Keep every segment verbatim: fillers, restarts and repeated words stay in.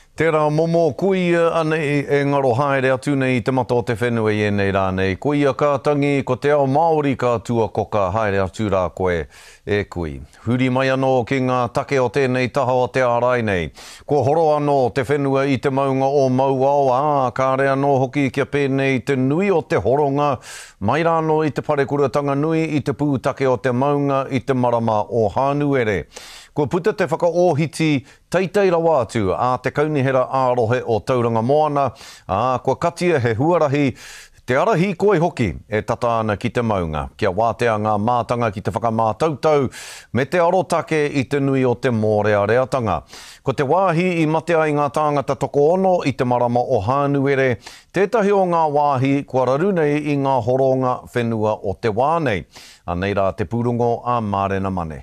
Tērā momo kui anei e ngaro haere atu nei te mata o te whenua i enei rā nei. Kui a kātangi ko te ao Māori kātua koka haere atu rā koe e kui. Huri mai anō ki ngā take o tēnei taha o te ārai nei. Ko horo anō te whenua i te maunga o Mauao, ā, kāre anō hoki kia pēnei te nui o te horonga, mai rāno i te parekuratanga nui i te pūtake o te maunga i te marama o Hānuere. Ko puta te whakaohiti teitei rawa atu a te kaunihera ārohe o Tauranga Moana, a kua katia he huarahi, te arahi koe hoki e tata ana ki te maunga. Kia wātea ngā mātanga ki te whakamātautau, me te arotake i te nui o te mōreareatanga. Ko te wāhi i mate ai ngā tāngata toko ono i te marama o Hānuere, tētahi o ngā wāhi kua raru nei i ngā horonga whenua o te wānei. Anei rā te pūrongo a Mārena Mane.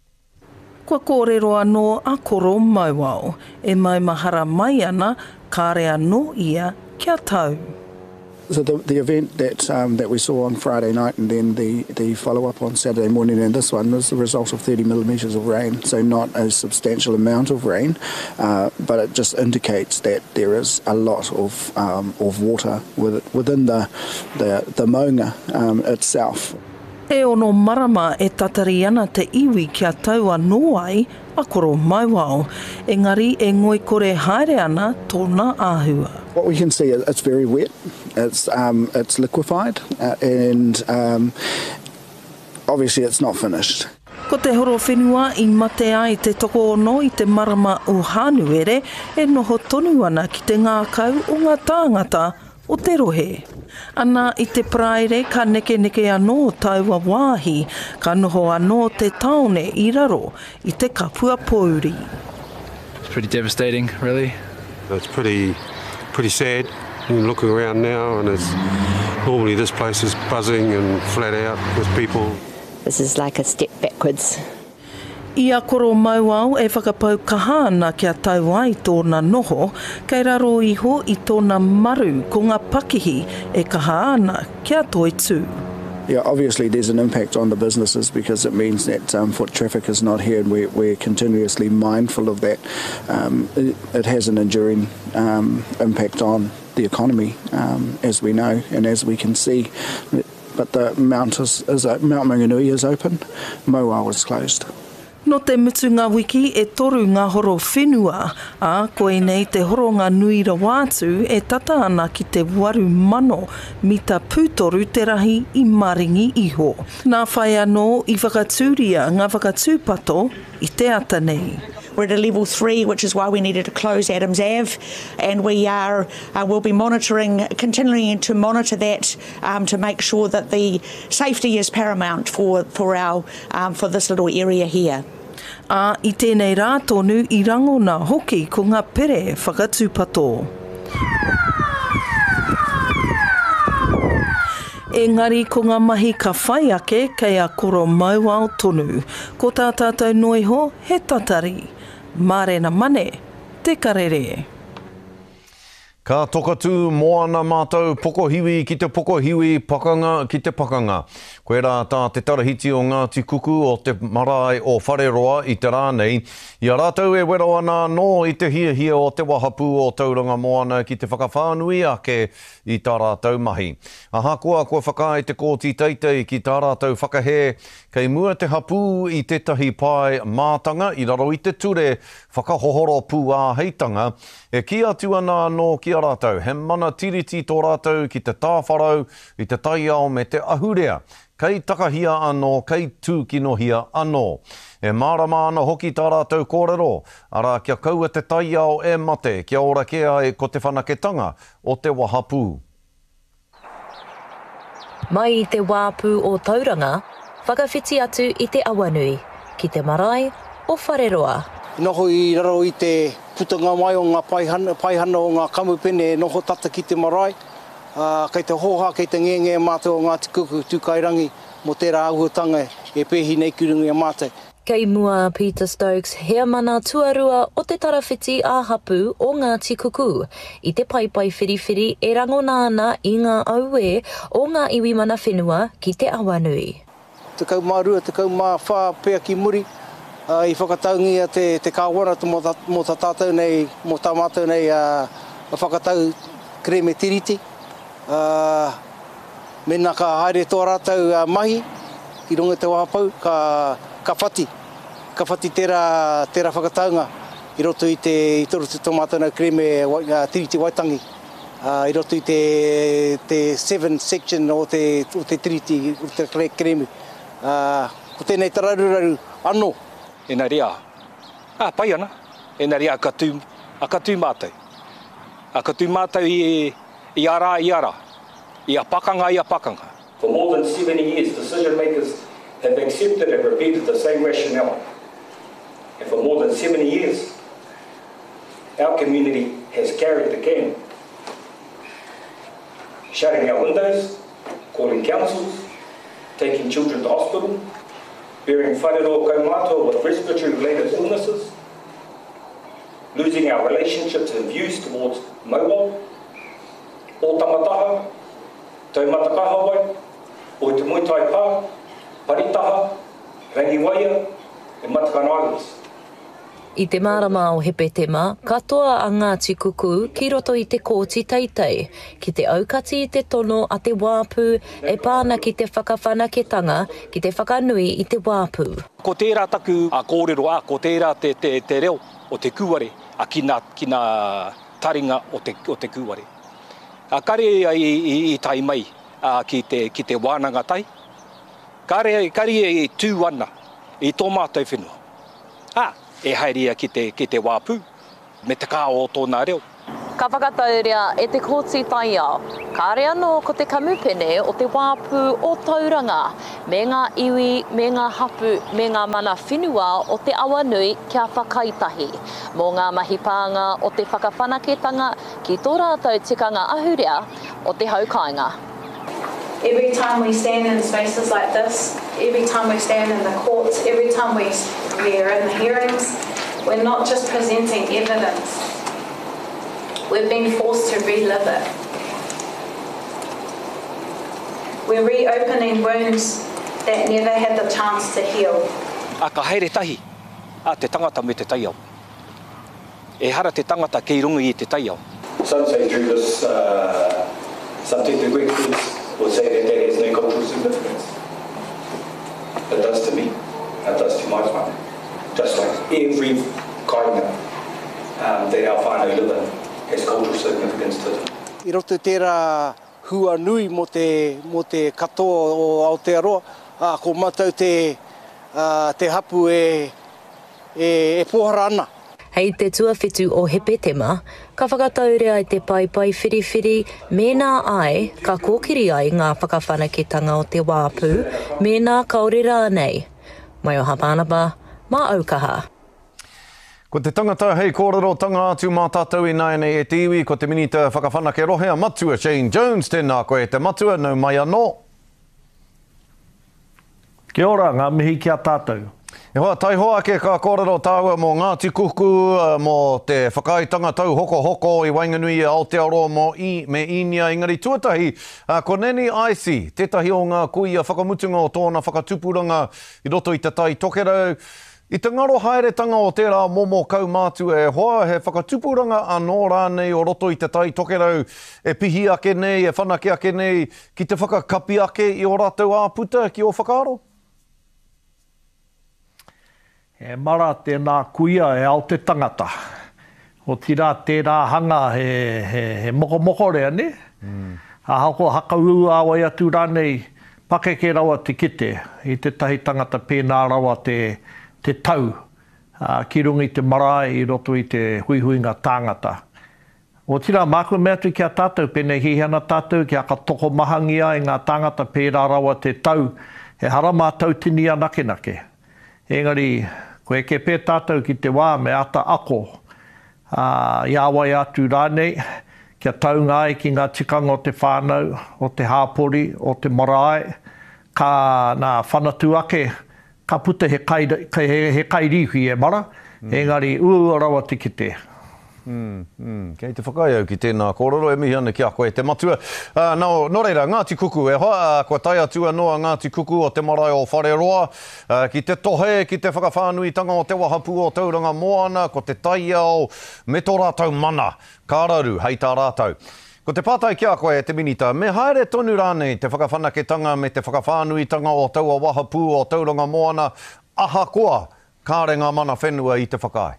Kua kōrero anō a koro Mauao, e mai mahara mai ana, kāre anō ia kia tau. So the, the event that um, that we saw on Friday night and then the, the follow-up on Saturday morning and this one was the result of thirty millimetres of rain, so not a substantial amount of rain, uh, but it just indicates that there is a lot of um, of water within the, the, the maunga um, itself. E ono marama e tatari ana te iwi kia tau anō ai a koro Mauao, engari e ngoi kore haere ana tōna āhua. What we can see is it's very wet, it's, um, it's liquefied uh, and um, obviously it's not finished. Ko te horo whenua i mate ai te toko ono i te marama o Hānuere e noho tonu ana ki te ngākau o ngā tāngata o te rohe. Ana i te praere ka neke neke anō taua wāhi, ka noho anō te taone i raro i te kapua pōuri. It's pretty devastating, really. It's pretty, pretty sad. I'm looking around now and it's normally this place is buzzing and flat out with people. This is like a step backwards. Ia koro Mauao e whakapau kahana kia tau ai tōna noho, kei raro iho i tōna maru ko ngā pakihi e kaha ana kia toi tū. Yeah, obviously there's an impact on the businesses because it means that um, foot traffic is not here and we're, we're continuously mindful of that. Um, it, it has an enduring um, impact on the economy, um, as we know and as we can see. But the Mount, is, is, Mount Maunganui is open, Mauao is closed. No te mutu ngā wiki e toru ngā horo whenua, a koe nei te horo ngā nui rawātu e tata ana ki te waru mano mita pūtoru te rahi i maringi iho. Nā whai anō i whakatūria ngā whakatūpato i te ata nei. We're at a level three, which is why we needed to close Adams Ave, and we are uh, will be monitoring, continuing to monitor that um, to make sure that the safety is paramount for for our um, for this little area here. A i tēnei rā tonu i rango nā hoki ko ngā pere whakatūpato. Engari ko ngā mahi ka whai ake kei a koro Mauao tonu. Ko tā tātou noiho he tatari. Mārena Mane, te karere. Ka tokatu moana mātou pokohiwi ki te pokohiwi, pakanga ki te pakanga. Koe rā tā te tarahiti o Ngāti Kuku o te marae o Whareroa i te rānei. Ia rātou e wero ana no i te hia hia o te wahapu o Tauranga Moana ki te whakawhānui ake i tā rātou mahi. Aha koa koe whakai te kōti teitei ki tā rātou whakahe, kei mua te hapu i tetahi pai mātanga i raro i te ture whakahohoro pū ā heitanga, e ki atu ana no ki a rātou. He mana tiriti tō rātou ki te tāwharau, i te taiao me te ahurea. Kei takahia anō, kei tūkinohia anō. E mārama ana hoki tā rātou kōrero, ara kia kaua te taiao e mate, kia ora kea e ko te whanaketanga o te wahapū. Mai i te wāpū o Tauranga, whakawhiti atu i te awanui, ki te marae o Whareroa. Noho i raro i te putanga mai o ngā paihana, paihana o ngā kamupene, noho tata ki te marae. Uh, kei te hoha, kei te ngenge mātou o Ngāti Kuku, tūkairangi, mo tērā ahuatanga e pēhi nei kurungi a mātou. Kei mua Peter Stokes, hea mana tuarua o te tarawhiti a hapu o Ngāti Kuku. I te paipai whiriwhiri e rango nāna i ngā aue o ngā iwi mana whenua ki te awanui. Te kaumārua, te kaumā whā pēa ki muri, uh, i whakataungia te, te kāwana mō tā, mō tā tātou nei, mō tā mātou nei uh, whakatau kreme tiriti. Uh, mena ka haere tō rātou uh, mahi, ki runga te wahapau, ka, ka whati. Ka whati tērā, tērā whakataunga, i roto i te i toru te tomātou nei kreme uh, tiriti waitangi. Uh, I roto i te, te seven section o te, o te tiriti, o te kreme. Uh, ko tēnei tararuraru anō. E nā rea, ah, pai ana, e nā rea a katu, a katu mātou. A katu mātou i, i ara i ara, i a pakanga i a pakanga. For more than seventy years, decision makers have accepted and repeated the same rationale. And for more than seventy years, our community has carried the can. Shutting our windows, calling councils, taking children to hospital, bearing whareroa kaumātua with respiratory-related illnesses, losing our relationships and views towards mobile, o tamataha, taumata kahawai, o te muitai pā, paritaha, rangiwaia, e Matakan Islands. I te marama o Hepetema, katoa a Ngāti Kuku ki roto i te kōti teitei, ki te aukati i te tono a te wāpū, e pāna ki te whakawhanaketanga, ki te whakanui i te wāpū. Ko tērā taku a kōrero a, ko tērā te, te, te reo o te kuare, a kina, kina taringa o te, o te kuare. A kare i, i, i tai mai a, ki, te, ki te wānanga tai, kare, kare i tū ana i tō mātou whenua. Ah, e hairia ki te, ki te wāpū, me te kā o tōna reo. Ka whakatauria e te kōti tai ao. Ka re anō ko te kamupene o te wāpū o tauranga, me ngā iwi, me ngā hapu, me ngā mana whenua o te awanui kia whakaitahi. Mō ngā mahi pānga o te whakawhanaketanga ki tō rātou tikanga ahurea o te haukainga. Every time we stand in spaces like this, every time we stand in the courts, every time we, we are in the hearings, we're not just presenting evidence. We're being forced to relive it. We're reopening wounds that never had the chance to heal. A ka haere tahi a te tangata me te taiao. E hara te tangata kei rungi i te taiao. Some say through this, uh, some te te wekis, will say that that has no cultural significance. It does to me, it does to my whānau. Just like every kainga um, that our whānau live in has cultural significance to them. I roto tērā hua nui mo te, mo te katoa o Aotearoa, a ko matau te, uh, te hapu e, e, e pohara ana. Hei te tuawhitu o Hepetema, ka whakataurea i te paipai whiriwhiri, mēnā ai, ka kōkiri ai ngā whakawhanaketanga o te wāpū, mēnā kaorera nei. Mai o Hapanapa, mā aukaha. Ko te tangata hei kōrero tanga atu mā tātou i nai nei e te iwi, ko te minita whakawhanake rohea matua Shane Jones, tēnā koe te matua, nau mai anō. Kia ora, ngā mihi kia tātou. E hoa, tai hoa ke ka kōrero tāua mō Ngāti Kuku, mō te whakaitanga tau hoko hoko i Wainganui a Aotearoa mō i me inia ingari tuatahi. Uh, ko Neni Aisi, tētahi o ngā kuia whakamutunga o tōna whakatupuranga i roto i te tai tokerau. I te ngaro haeretanga o tērā momo kaumātu e hoa he whakatupuranga anō rānei o roto i te tai tokerau e pihi ake nei, e whanake ake nei, ki te whakakapi ake i o rātou āputa ki o whakaaro? E mara tēnā kuia e ao te tangata. O tira tērā hanga he, he, he moko moko rea ne. Mm. A hako hakau awai atu rānei pake ke rawa te kite i te tahi tangata pēnā rawa te, te tau. Uh, ki rungi te marae i roto i te huihuinga tāngata. O tira mākua mea tu kia tātou pēnei hihana tātou kia ka toko mahangia i ngā tāngata pērā rawa te tau. He harama tautini a nake nake. Engari, koe ke pē tātou ki te wā me ata ako. Uh, Iawai atu rānei, kia taungai ki ngā tikanga o te whānau, o te hāpori, o te marae, ka nā whanatu ake, ka puta he, kai, he, he kairihi e mara, mm. Engari, ua rawa te kite. Mm, mm. Kei te whakaiau ki tēnā kōrero e mihi ana ki a koe te matua. Uh, no, no reira, Ngāti Kuku e hoa, uh, kua tai atua noa Ngāti Kuku o te marae o Whareroa, uh, ki te tohe, ki te whakawhānuitanga o te wahapu o Tauranga Moana, ko te taiao, me tō rātou mana, kāraru, hei tā rātou. Ko te pātai ki a koe te minita, me haere tonu rānei te whakawhanaketanga me te whakawhānuitanga o taua wahapu o Tauranga Moana, aha koa, kāre ngā mana whenua i te whakae.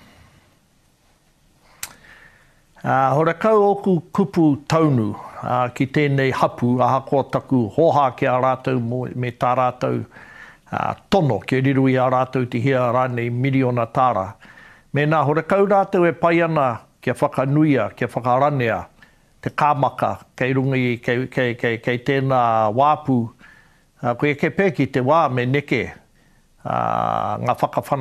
Uh, hore kau oku kupu taunu uh, ki tēnei hapu, aha koa taku hoha ki a rātou mo, me tā rātou uh, tono, ke riru i a rātou te hia rānei miliona tāra. Mēnā, hore kau rātou e pai ana kia whakanuia, kia whakaranea, te kāmaka, kei rungi, kei, kei, kei, kei tēnā wāpu, uh, koe ke pēki te wā me neke, uh, ngā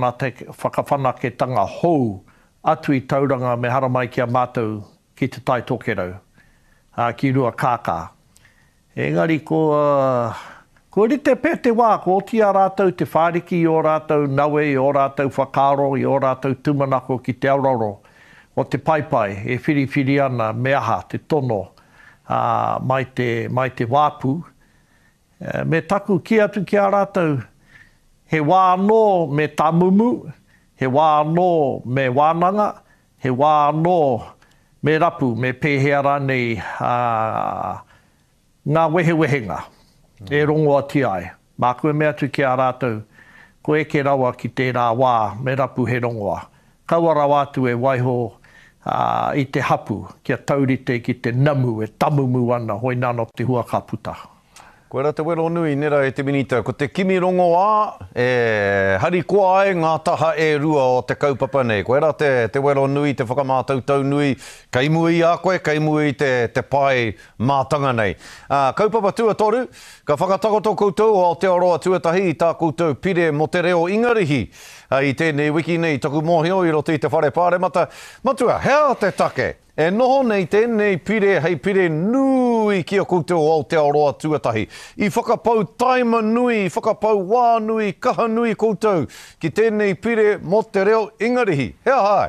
whakawhanaketanga hou, atu i tauranga me haramai ki a mātou ki te tai tokerau, uh, ki rua kākā. Engari, ko, uh, ko rite pē te wā, ko oti a rātou te whāriki i o rātou nawe, i o rātou whakaro, i o rātou tumanako ki te auraro, o te paipai, e whiriwhiri ana me aha, te tono, uh, mai, te, mai te wāpu. Uh, me taku ki atu ki a rātou, he wā anō me tamumu, he wā anō me wānanga, he wā anō me rapu, me pēhea rānei uh, ngā wehewehenga, mm. e rongo ati ai. Mā koe mea tu ki a rātou, ko eke rawa ki tērā wā, me rapu he rongoa. Kaua rawa atu e waiho uh, i te hapu, kia taurite ki te namu, e tamumu ana, hoi nāno te hua ka puta. Koe rā te wero nui, nera e te minita, ko te kimi rongo ā, e hari koa ai ngā taha e rua o te kaupapa nei. Koe rā te, te wero nui, te whakamātautau nui, kei mui a koe, kei mui te, te pai mātanga nei. Uh, kaupapa tua toru, ka whakatakoto koutou o Aotearoa tuatahi i tā koutou pire mo te reo ingarihi. Uh, I tēnei wiki nei, taku mōhio i roti te whare pāremata. Matua, hea te take. E noho nei tēnei pire, hei pire nui ki a koutou o Aotearoa tuatahi. I whakapau taima nui, i whakapau wā nui, kaha nui koutou ki tēnei pire mo te reo ingarihi. Hea hai!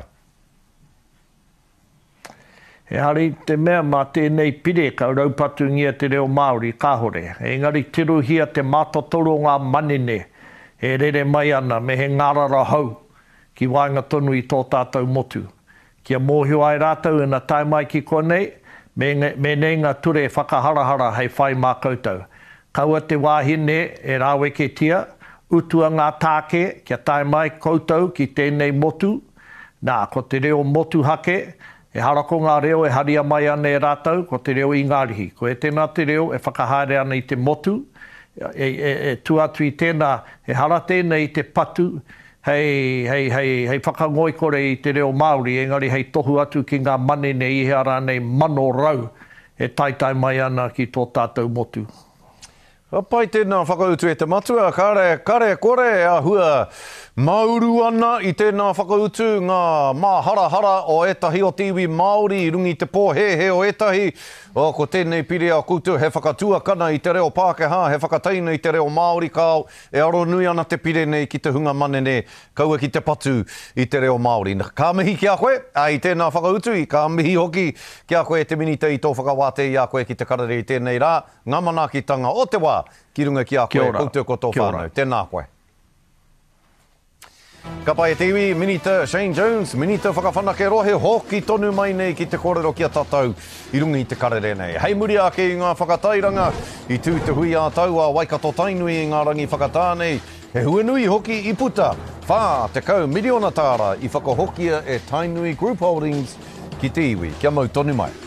He hari te mea mā tēnei pire ka raupatu ngia te reo Māori kāhore. Engari tiruhia te mātotoro ngā manene e rere mai ana me he ngarara hau ki wainga tonu i tō tātou motu. Kia mōhio ai rātou ina tai mai ki konei, me, me nei ngā ture whakaharahara hei whai mā koutou. Kaua te wāhine e rāwe ke tia, utua ngā tāke, kia tai mai koutou ki tēnei motu. Nā, ko te reo motu hake, e harako ngā reo e haria mai ana e rātou, ko te reo ingarihi. Ko e tēnā te reo e whakahaere ana i te motu, e, e, e tuatu i tēnā, e hara tēnā i te patu, Hei, hei, hei, hei whakangoi kore i te reo Māori, engari hei tohu atu ki ngā manene i hea rānei mano rau e taitai mai ana ki tō tātou motu. Pai tēnā whakautu e te matua, kare, kare kore a hua mauru ana i tēnā whakautu ngā māhara-hara o etahi o te iwi Māori i rungi te pōhehe o etahi. O ko tēnei pire a koutou he whakatua kana i te reo Pākehā, he whakataina i te reo Māori kāo, e aro nui ana te pire nei ki te hunga manene, kaua ki te patu i te reo Māori. Ka mihi ki a koe, a i tēnā whakautu, ka mihi hoki ki a koe te minita i tō whakawate i a koe ki te karare i tēnei rā, ngā manakitanga o te wā, ki runga ki a koe, koutou ko tō whānau. Tēnā koe. Ka pai e te iwi, Minita Shane Jones, Minita whakawhanake rohe hoki tonu mai nei ki te kōrero ki a tātou i rungi i te karere nei. Hei muri ake i ngā whakatairanga, i tū te hui a tau a Waikato tainui i ngā rangi whakatānei, he huanui hoki i puta, whā te kau miliona tāra i whakahokia e Tainui Group Holdings ki te iwi. Kia mau tonu mai.